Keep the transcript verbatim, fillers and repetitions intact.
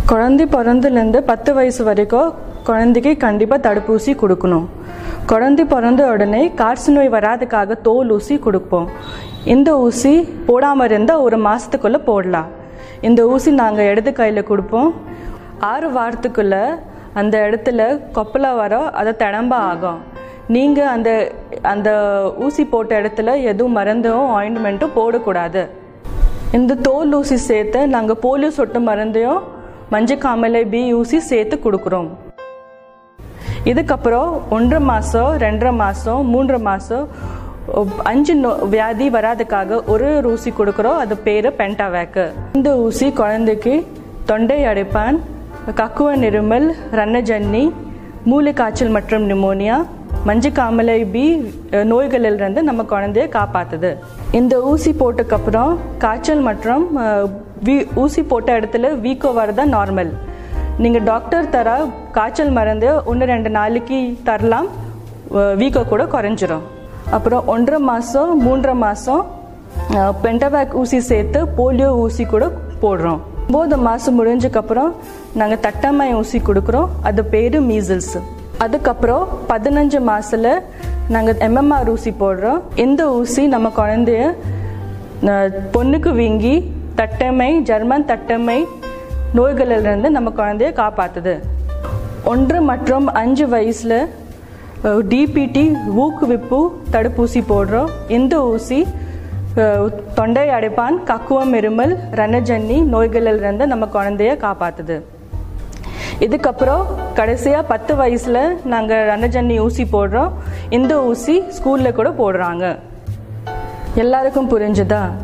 குழந்தை பிறந்துலேருந்து பத்து வயசு வரைக்கும் குழந்தைக்கு கண்டிப்பாக தடுப்பூசி கொடுக்கணும். குழந்தை பிறந்த உடனே காய்ச்சல் நோய் வராதுக்காக தோல் ஊசி கொடுப்போம். இந்த ஊசி போடாமல் இருந்தால் ஒரு மாதத்துக்குள்ளே போடலாம். இந்த ஊசி நாங்கள் இடது கையில் கொடுப்போம். ஆறு வாரத்துக்குள்ளே அந்த இடத்துல கொப்பலா வரோம், அதை திடம்ப ஆகும். நீங்கள் அந்த அந்த ஊசி போட்ட இடத்துல எதுவும் மருந்தும் ஆயின்மெண்ட்டும் போடக்கூடாது. இந்த தோல் ஊசி சேர்த்து நாங்கள் போலியோ சொட்டு மருந்தையும் மஞ்சக்காமலை பி ஊசி சேர்த்து கொடுக்குறோம். இதுக்கப்புறம் ஒன்றரை மாதம் ரெண்டரை மாதம் மூன்றரை மாதம் அஞ்சு நோ வியாதி வராதுக்காக ஒரு ஊசி கொடுக்குறோம். அது பேர் பென்டாவேக்கு. இந்த ஊசி குழந்தைக்கு தொண்டை அடைப்பான், கக்குவ இருமல், ரன்னஜன்னி, மூளை காய்ச்சல் மற்றும் நிமோனியா, மஞ்சக்காமலை பி நோய்களிலிருந்து நம்ம குழந்தைய காப்பாற்றுது. இந்த ஊசி போட்டதுக்கப்புறம் காய்ச்சல் மற்றும் வீ ஊசி போட்ட இடத்துல வீக்கோ வரதா நார்மல். நீங்கள் டாக்டர் தர காய்ச்சல் மருந்து ஒன்று ரெண்டு நாளைக்கு தரலாம், வீக்கோ கூட குறைஞ்சிரும். அப்புறம் ஒன்றரை மாதம் மூன்றரை மாதம் பென்டாவேக் ஊசி சேர்த்து போலியோ ஊசி கூட போடுறோம். ஒம்பது மாதம் முடிஞ்சக்கப்புறம் நாங்கள் தட்டம்மை ஊசி கொடுக்குறோம். அது பேர் மீசில்ஸ். அதுக்கப்புறம் பதினஞ்சு மாதத்தில் நாங்கள் எம்எம்ஆர் ஊசி போடுறோம். இந்த ஊசி நம்ம குழந்தைய பொண்ணுக்கு வீங்கி தட்டமை, ஜெர்மன் தட்டமை நோய்களிலிருந்து நம்ம குழந்தைய காப்பாற்றுது. ஒன்று மற்றும் அஞ்சு வயசில் டிபிடி ஊக்குவிப்பு தடுப்பூசி போடுறோம். இந்த ஊசி தொண்டை அடைப்பான், கக்குவம் இருமல், ரணஜன்னி நோய்களிலிருந்து நம்ம குழந்தைய காப்பாற்றுது. இதுக்கப்புறம் கடைசியாக பத்து வயசில் நாங்கள் ரணஜன்னி ஊசி போடுறோம். இந்த ஊசி ஸ்கூலில் கூட போடுறாங்க. எல்லாருக்கும் புரிஞ்சுதா?